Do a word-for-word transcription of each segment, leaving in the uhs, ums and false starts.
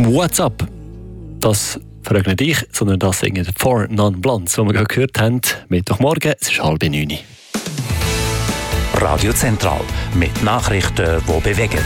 What's up? Das fragt nicht ich, sondern das singen Four Non Blondes, was wir gerade gehört haben. Mittwochmorgen, es ist halb neun. Radio Zentral mit Nachrichten, die bewegen.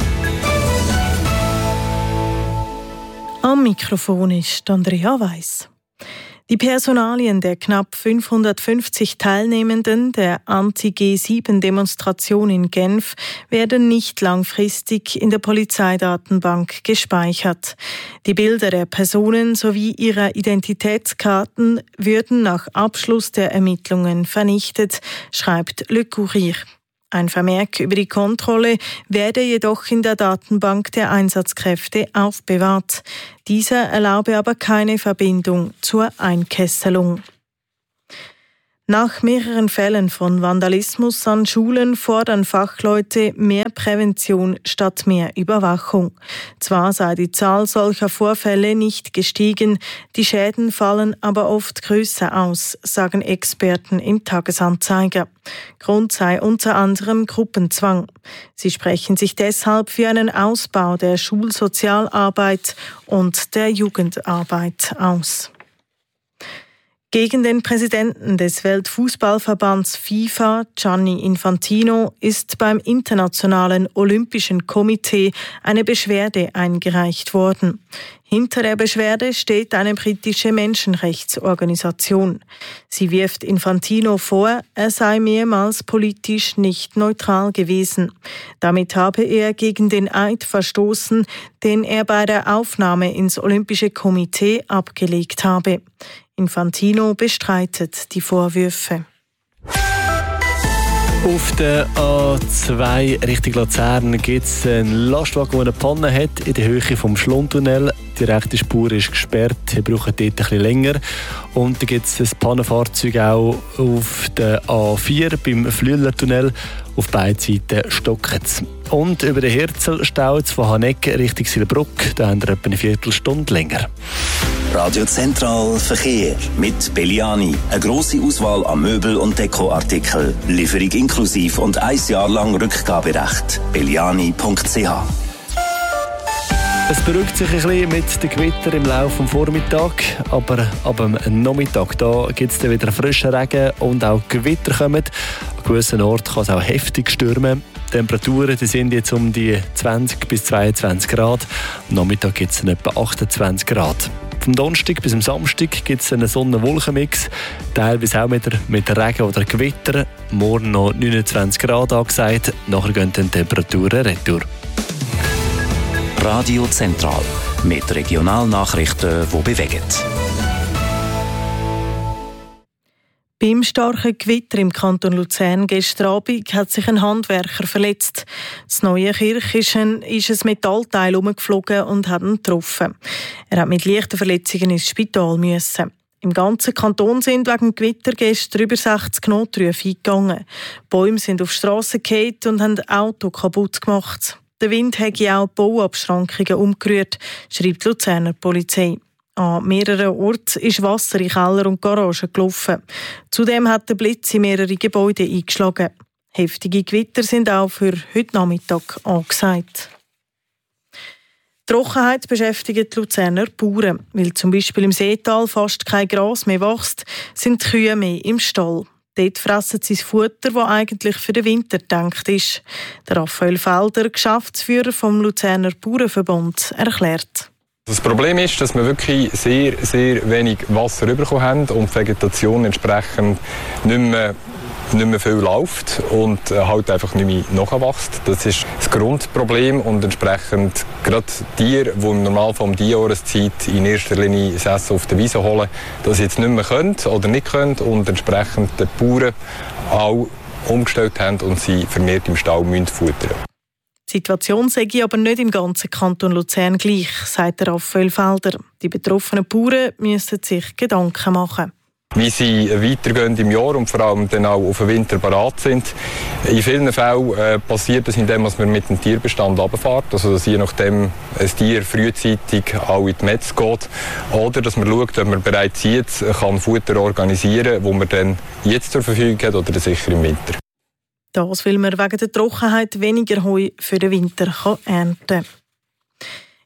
Am Mikrofon ist Andrea Weiss. Die Personalien der knapp fünfhundertfünfzig Teilnehmenden der Anti G sieben Demonstration in Genf werden nicht langfristig in der Polizeidatenbank gespeichert. Die Bilder der Personen sowie ihrer Identitätskarten würden nach Abschluss der Ermittlungen vernichtet, schreibt Le Courrier. Ein Vermerk über die Kontrolle werde jedoch in der Datenbank der Einsatzkräfte aufbewahrt. Dieser erlaube aber keine Verbindung zur Einkesselung. Nach mehreren Fällen von Vandalismus an Schulen fordern Fachleute mehr Prävention statt mehr Überwachung. Zwar sei die Zahl solcher Vorfälle nicht gestiegen, die Schäden fallen aber oft größer aus, sagen Experten im Tagesanzeiger. Grund sei unter anderem Gruppenzwang. Sie sprechen sich deshalb für einen Ausbau der Schulsozialarbeit und der Jugendarbeit aus. Gegen den Präsidenten des Weltfußballverbands FIFA, Gianni Infantino, ist beim Internationalen Olympischen Komitee eine Beschwerde eingereicht worden. Hinter der Beschwerde steht eine britische Menschenrechtsorganisation. Sie wirft Infantino vor, er sei mehrmals politisch nicht neutral gewesen. Damit habe er gegen den Eid verstoßen, den er bei der Aufnahme ins Olympische Komitee abgelegt habe. Infantino bestreitet die Vorwürfe. Auf der A zwei Richtung Luzern gibt es einen Lastwagen, der eine Panne hat in der Höhe vom Schlundtunnel. Die rechte Spur ist gesperrt, wir brauchen dort ein bisschen länger. Und dann gibt es ein Pannenfahrzeug auch auf der A vier beim Flüelertunnel. Auf beiden Seiten stockt es. Und über den Herzl staut es von Haneck Richtung Silbruck. Da haben wir etwa eine Viertelstunde länger. Radio Zentral Verkehr mit Belliani. Eine grosse Auswahl an Möbel- und Dekoartikeln. Lieferung inklusiv und ein Jahr lang Rückgaberecht. belliani punkt c h. Es beruhigt sich ein bisschen mit den Gewitter im Laufe des Vormittags, aber ab dem Nachmittag gibt es dann wieder frischen Regen und auch Gewitter kommen. An gewissen Orten kann es auch heftig stürmen. Die Temperaturen die sind jetzt um die zwanzig bis zweiundzwanzig Grad. Am Nachmittag gibt es etwa achtundzwanzig Grad. Vom Donnerstag bis zum Samstag gibt es einen Sonne-Wolken-Mix, teilweise auch mit, mit Regen oder Gewitter. Morgen noch neunundzwanzig Grad angesagt, nachher gehen die Temperaturen retour. Radio Zentral mit Regionalnachrichten, die bewegen. Beim starken Gewitter im Kanton Luzern gestern Abend hat sich ein Handwerker verletzt. Das neue Kirch ist ein, ist ein Metallteil umgeflogen und hat ihn getroffen. Er hat mit leichten Verletzungen ins Spital müssen. Im ganzen Kanton sind wegen dem Gewitter gestern über sechzig Notrufe eingegangen. Bäume sind auf Strassen gefallen und haben Auto kaputt gemacht. Der Wind hat auch Bauabschrankungen umgerührt, schreibt die Luzerner Polizei. An mehreren Orten ist Wasser in Keller und Garagen gelaufen. Zudem hat der Blitz in mehrere Gebäude eingeschlagen. Heftige Gewitter sind auch für heute Nachmittag angesagt. Die Trockenheit beschäftigt die Luzerner Bauern. Weil zum Beispiel im Seetal fast kein Gras mehr wächst, sind die Kühe mehr im Stall. Dort fressen sie das Futter, das eigentlich für den Winter gedacht ist. Der Raphael Felder, Geschäftsführer vom Luzerner Bauernverband, erklärt. Das Problem ist, dass wir wirklich sehr, sehr wenig Wasser bekommen haben und die Vegetation entsprechend nicht mehr, nicht mehr viel läuft und halt einfach nicht mehr nachwächst. Das ist das Grundproblem und entsprechend gerade Tiere, die im Normalfall um diese Jahreszeit in erster Linie das Essen auf der Wiese holen, das jetzt nicht mehr können oder nicht können und entsprechend die Bauern auch umgestellt haben und sie vermehrt im Stall futtern müssen. Die Situation sei aber nicht im ganzen Kanton Luzern gleich, sagt Raphael Felder. Die betroffenen Bauern müssen sich Gedanken machen. Wie sie weitergehen im Jahr und vor allem dann auch auf den Winter bereit sind. In vielen Fällen äh, passiert das, indem man mit dem Tierbestand runterfährt, also dass je nachdem ein Tier frühzeitig auch in die Metz geht. Oder dass man schaut, ob man bereits jetzt kann Futter organisieren kann, wo man dann jetzt zur Verfügung hat oder sicher im Winter. Das, weil man wegen der Trockenheit weniger Heu für den Winter kann ernten kann.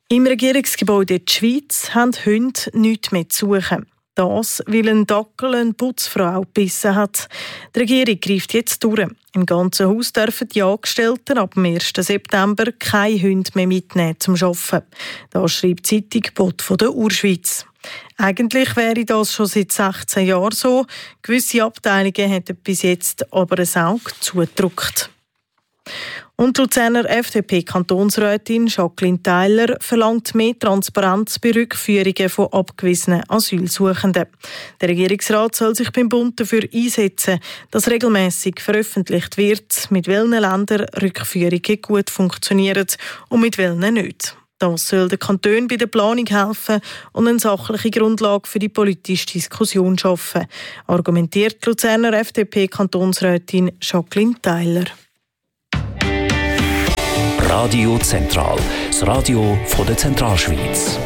Im Regierungsgebäude der Schweiz haben Hunde nichts mehr zu suchen. Das, weil ein Dackel eine Putzfrau gebissen hat. Die Regierung greift jetzt durch. Im ganzen Haus dürfen die Angestellten ab dem ersten September keine Hunde mehr mitnehmen zum Arbeiten. Das schreibt die Zeitung Bot von der Urschweiz. Eigentlich wäre das schon seit sechzehn Jahren so. Gewisse Abteilungen hätten bis jetzt aber ein Auge zugedrückt. Und die Luzerner F D P-Kantonsrätin Jacqueline Theiler verlangt mehr Transparenz bei Rückführungen von abgewiesenen Asylsuchenden. Der Regierungsrat soll sich beim Bund dafür einsetzen, dass regelmäßig veröffentlicht wird, mit welchen Ländern Rückführungen gut funktionieren und mit welchen nicht. Das soll den Kantonen bei der Planung helfen und eine sachliche Grundlage für die politische Diskussion schaffen, argumentiert die Luzerner F D P-Kantonsrätin Jacqueline Theiler. Radio Zentral, das Radio von der Zentralschweiz.